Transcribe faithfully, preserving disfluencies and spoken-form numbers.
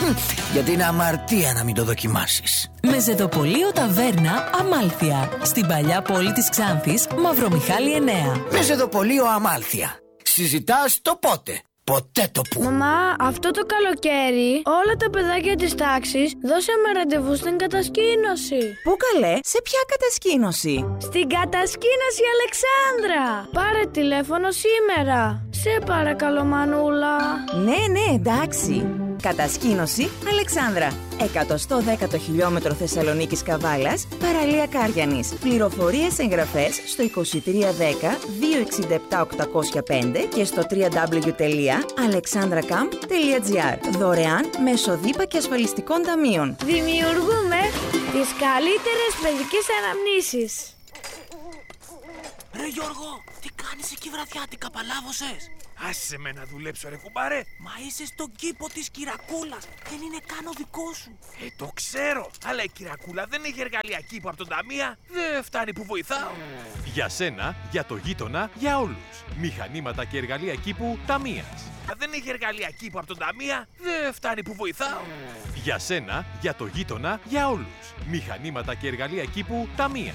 Γιατί είναι αμαρτία να μην το δοκιμάσεις. Μεζεδοπολείο Ταβέρνα Αμάλθεια. Στην παλιά πόλη της Ξάνθης, Μαυρομιχάλη εννέα. Μεζεδοπολείο Αμάλθεια. Συζητάς το πότε, ποτέ το που. Μαμά, αυτό το καλοκαίρι όλα τα παιδάκια της τάξης δώσαμε ραντεβού στην κατασκήνωση. Πού καλέ, σε ποια κατασκήνωση? Στην κατασκήνωση Αλεξάνδρα. Πάρε τηλέφωνο σήμερα. Σε παρακαλώ Μανούλα. Ναι, ναι, εντάξει. Κατασκήνωση Αλεξάνδρα. εκατόν δέκατο χιλιόμετρο Θεσσαλονίκης Καβάλας, παραλία Κάριανης. Πληροφορίες εγγραφές στο είκοσι τρία δέκα δύο εξήντα επτά οκτακόσια πέντε και στο double-u double-u double-u τελεία alexandracamp τελεία gr. Δωρεάν μέσω δίπα και ασφαλιστικών ταμείων. Δημιουργούμε τις καλύτερες παιδικές αναμνήσεις. Ρε Γιώργο, τι κάνεις εκεί βραδιάτικα, παλάβωσες? Άσε με να δουλέψω ρε κουμπάρε. Μα είσαι στον κήπο της Κυρακούλας. Δεν είναι καν ο δικό σου. Ε, το ξέρω. Αλλά η Κυρακούλα δεν έχει εργαλεία κήπου από τον Ταμεία. Δεν φτάνει που βοηθάω. Για σένα, για το γείτονα, για όλους. Μηχανήματα και εργαλεία κήπου Ταμείας. Δεν έχει εργαλεία κήπου από τον Ταμεία. Δεν φτάνει που βοηθάω. Για σένα, για το γείτονα, για όλους. Μηχανήματα και εργαλεία κήπου Ταμείας.